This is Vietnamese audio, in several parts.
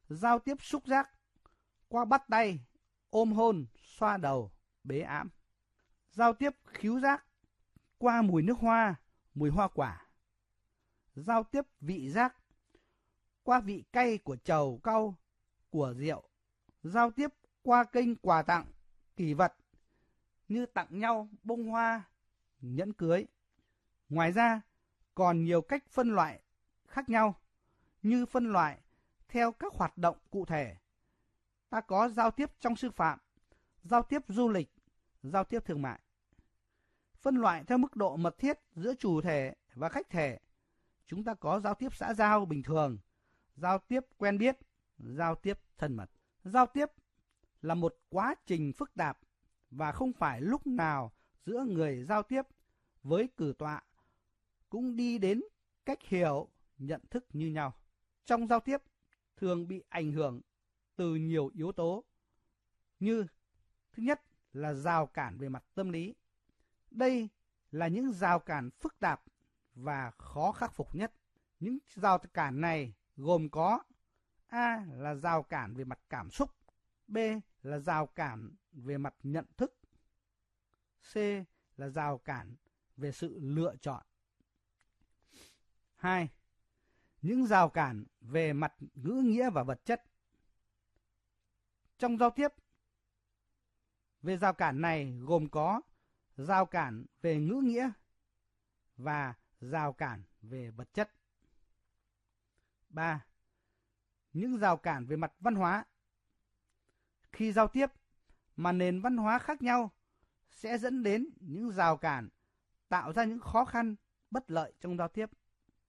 Giao tiếp xúc giác qua bắt tay, ôm hôn, xoa đầu, bế ẵm. Giao tiếp khứu giác qua mùi nước hoa, mùi hoa quả. Giao tiếp vị giác qua vị cay của trầu cau, của rượu. Giao tiếp qua kênh quà tặng, kỷ vật như tặng nhau bông hoa, nhẫn cưới. Ngoài ra, còn nhiều cách phân loại khác nhau, như phân loại theo các hoạt động cụ thể. Ta có giao tiếp trong sư phạm, giao tiếp du lịch, giao tiếp thương mại. Phân loại theo mức độ mật thiết giữa chủ thể và khách thể. Chúng ta có giao tiếp xã giao bình thường, giao tiếp quen biết, giao tiếp thân mật. Giao tiếp là một quá trình phức tạp và không phải lúc nào giữa người giao tiếp với cử tọa cũng đi đến cách hiểu, nhận thức như nhau. Trong giao tiếp thường bị ảnh hưởng từ nhiều yếu tố như: thứ nhất là rào cản về mặt tâm lý. Đây là những rào cản phức tạp và khó khắc phục nhất. Những rào cản này gồm có: A là rào cản về mặt cảm xúc, B là rào cản về mặt nhận thức, C là rào cản về sự lựa chọn. 2. Những rào cản về mặt ngữ nghĩa và vật chất. Trong giao tiếp, về rào cản này gồm có rào cản về ngữ nghĩa và rào cản về vật chất. 3. Những rào cản về mặt văn hóa. Khi giao tiếp mà nền văn hóa khác nhau sẽ dẫn đến những rào cản, tạo ra những khó khăn bất lợi trong giao tiếp.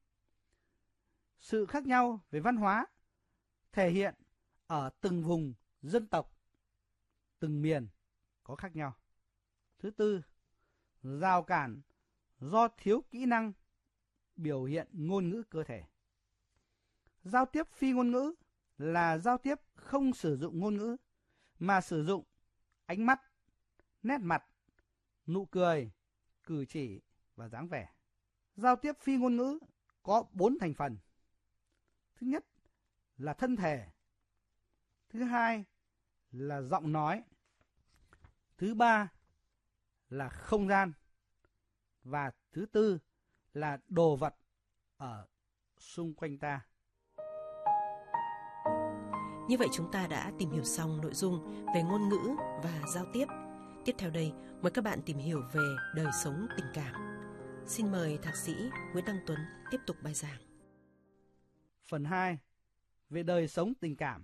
Sự khác nhau về văn hóa thể hiện ở từng vùng dân tộc, từng miền có khác nhau. Thứ tư, rào cản do thiếu kỹ năng biểu hiện ngôn ngữ cơ thể. Giao tiếp phi ngôn ngữ là giao tiếp không sử dụng ngôn ngữ mà sử dụng ánh mắt, nét mặt, nụ cười, cử chỉ và dáng vẻ. Giao tiếp phi ngôn ngữ có 4 thành phần. Thứ nhất là thân thể. Thứ hai là giọng nói. Thứ ba là không gian. Và thứ tư là đồ vật ở xung quanh ta. Như vậy chúng ta đã tìm hiểu xong nội dung về ngôn ngữ và giao tiếp. Tiếp theo đây, mời các bạn tìm hiểu về đời sống tình cảm. Xin mời Thạc sĩ Nguyễn Đăng Tuấn tiếp tục bài giảng. Phần 2. Về đời sống tình cảm.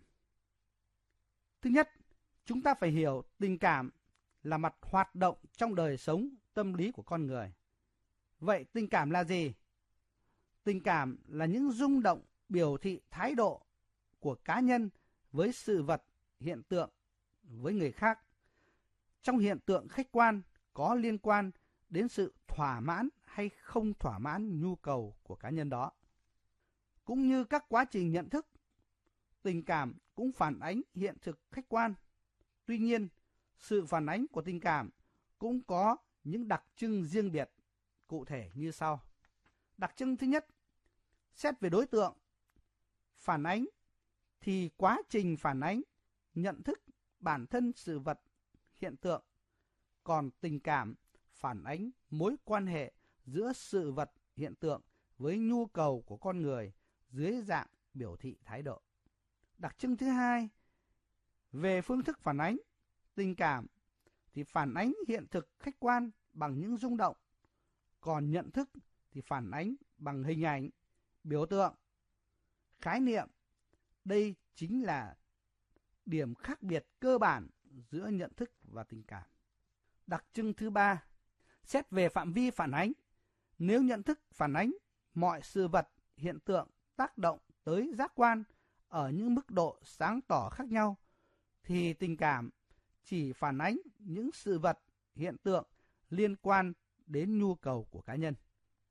Thứ nhất, chúng ta phải hiểu tình cảm là mặt hoạt động trong đời sống tâm lý của con người. Vậy tình cảm là gì? Tình cảm là những rung động biểu thị thái độ của cá nhân với sự vật, hiện tượng, với người khác. Trong hiện tượng khách quan có liên quan đến sự thỏa mãn hay không thỏa mãn nhu cầu của cá nhân đó. Cũng như các quá trình nhận thức, tình cảm cũng phản ánh hiện thực khách quan. Tuy nhiên, sự phản ánh của tình cảm cũng có những đặc trưng riêng biệt, cụ thể như sau. Đặc trưng thứ nhất, xét về đối tượng. Phản ánh thì quá trình phản ánh, nhận thức bản thân sự vật, hiện tượng. Còn tình cảm phản ánh mối quan hệ giữa sự vật, hiện tượng với nhu cầu của con người dưới dạng biểu thị thái độ. Đặc trưng thứ hai, về phương thức phản ánh, tình cảm thì phản ánh hiện thực khách quan bằng những rung động, còn nhận thức thì phản ánh bằng hình ảnh, biểu tượng, khái niệm. Đây chính là điểm khác biệt cơ bản giữa nhận thức và tình cảm. Đặc trưng thứ ba, xét về phạm vi phản ánh. Nếu nhận thức phản ánh mọi sự vật, hiện tượng tác động tới giác quan ở những mức độ sáng tỏ khác nhau, thì tình cảm chỉ phản ánh những sự vật, hiện tượng liên quan đến nhu cầu của cá nhân.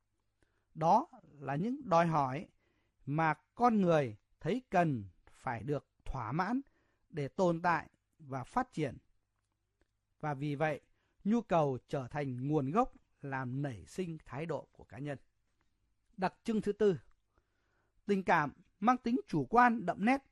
Đó là những đòi hỏi mà con người thấy cần phải được thỏa mãn để tồn tại và phát triển. Và vì vậy, nhu cầu trở thành nguồn gốc làm nảy sinh thái độ của cá nhân. Đặc trưng thứ tư, tình cảm mang tính chủ quan đậm nét.